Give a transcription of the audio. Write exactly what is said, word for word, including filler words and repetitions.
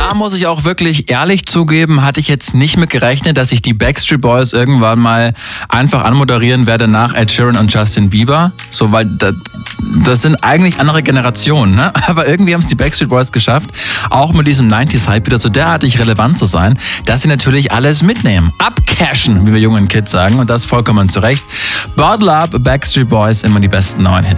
da muss ich auch wirklich ehrlich zugeben, hatte ich jetzt nicht mit gerechnet, dass ich die Backstreet Boys irgendwann mal einfach anmoderieren werde nach Ed Sheeran und Justin Bieber. So, weil das, das sind eigentlich andere Generationen, ne? Aber irgendwie haben es die Backstreet Boys geschafft, auch mit diesem neunziger-Hype wieder so derartig relevant zu sein, dass sie natürlich alles mitnehmen. Abcashen, wie wir jungen Kids sagen, und das vollkommen zu Recht. Bottle Up, Backstreet Boys, immer die besten neuen Hits.